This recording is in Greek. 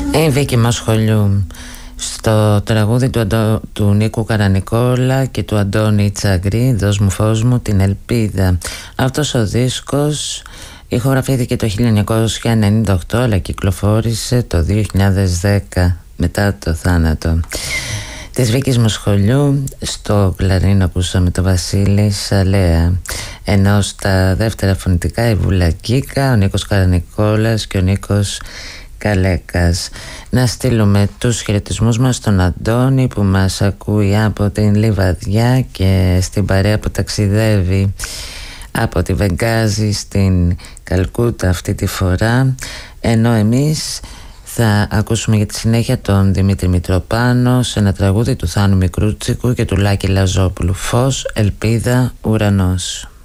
Η Βίκη Μασχολιού στο τραγούδι του Νίκου Καρανικόλα και του Αντώνη Τσαγκρή, «Δώσ' μου φως μου την ελπίδα». Αυτός ο δίσκος ηχογραφήθηκε το 1998 αλλά κυκλοφόρησε το 2010 μετά το θάνατο της Βίκης Μασχολιού. Στο κλαρίνο ακούσαμε το Βασίλη Σαλέα, ενώ στα δεύτερα φωνητικά η Βούλα Γκίκα, ο Νίκος Καρανικόλας και ο Νίκος Καλέκας. Να στείλουμε τους χαιρετισμούς μας στον Αντώνη που μας ακούει από την Λιβαδιά και στην παρέα που ταξιδεύει από τη Βενγκάζη στην Καλκούτα αυτή τη φορά, ενώ εμείς θα ακούσουμε για τη συνέχεια τον Δημήτρη Μητροπάνο σε ένα τραγούδι του Θάνου Μικρούτσικου και του Λάκη Λαζόπουλου, «Φως, ελπίδα, ουρανός».